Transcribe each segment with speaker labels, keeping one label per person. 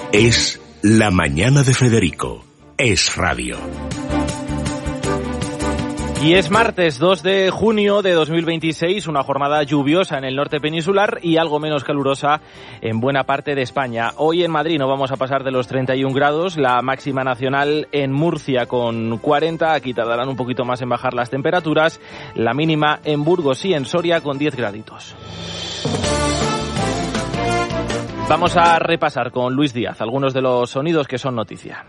Speaker 1: Es La Mañana de Federico. Es radio.
Speaker 2: Y es martes 2 de junio de 2026, una jornada lluviosa en el norte peninsular y algo menos calurosa en buena parte de España. Hoy en Madrid no vamos a pasar de los 31 grados, la máxima nacional en Murcia con 40, aquí tardarán un poquito más en bajar las temperaturas, la mínima en Burgos y en Soria con 10 graditos. Vamos a repasar con Luis Díaz algunos de los sonidos que son noticia.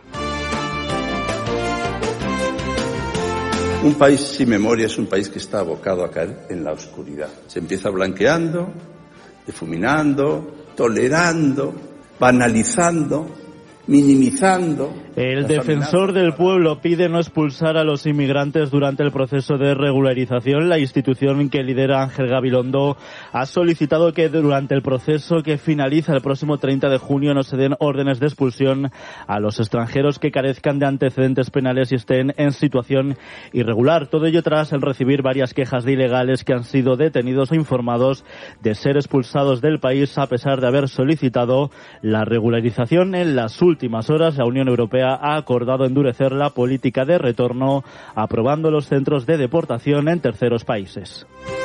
Speaker 3: Un país sin memoria es un país que está abocado a caer en la oscuridad. Se empieza blanqueando, difuminando, tolerando, banalizando, minimizando.
Speaker 4: El defensor del pueblo pide no expulsar a los inmigrantes durante el proceso de regularización. La institución que lidera Ángel Gabilondo ha solicitado que durante el proceso que finaliza el próximo 30 de junio no se den órdenes de expulsión a los extranjeros que carezcan de antecedentes penales y estén en situación irregular. Todo ello tras el recibir varias quejas de ilegales que han sido detenidos o informados de ser expulsados del país a pesar de haber solicitado la regularización. En las últimas horas, la Unión Europea ha acordado endurecer la política de retorno, aprobando los centros de deportación en terceros países.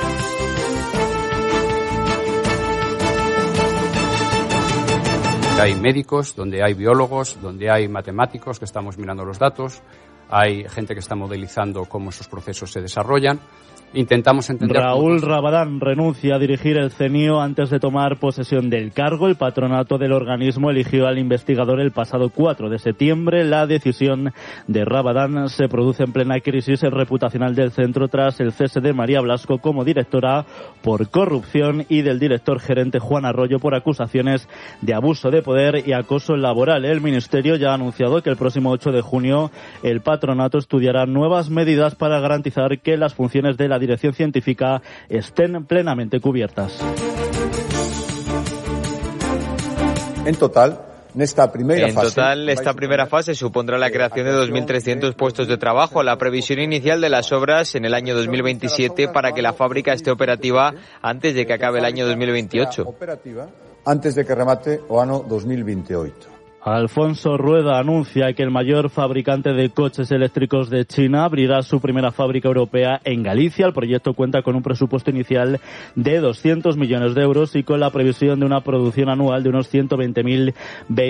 Speaker 5: Hay médicos, donde hay biólogos, donde hay matemáticos que estamos mirando los datos, hay gente que está modelizando cómo esos procesos se desarrollan. Intentamos entender...
Speaker 4: Raúl Rabadán renuncia a dirigir el CENIO antes de tomar posesión del cargo. El patronato del organismo eligió al investigador el pasado 4 de septiembre. La decisión de Rabadán se produce en plena crisis reputacional del centro tras el cese de María Blasco como directora por corrupción y del director gerente Juan Arroyo por acusaciones de abuso de poder y acoso laboral. El ministerio ya ha anunciado que el próximo 8 de junio el patronato estudiará nuevas medidas para garantizar que las funciones de la dirección científica estén plenamente cubiertas.
Speaker 6: En total, esta primera fase
Speaker 7: supondrá la creación de 2.300 puestos de trabajo. La previsión inicial de las obras en el año 2027 para que la fábrica esté operativa antes de que acabe el año 2028.
Speaker 6: Antes de que remate o ano 2028.
Speaker 4: Alfonso Rueda anuncia que el mayor fabricante de coches eléctricos de China abrirá su primera fábrica europea en Galicia. El proyecto cuenta con un presupuesto inicial de 200 millones de euros y con la previsión de una producción anual de unos 120.000 vehículos.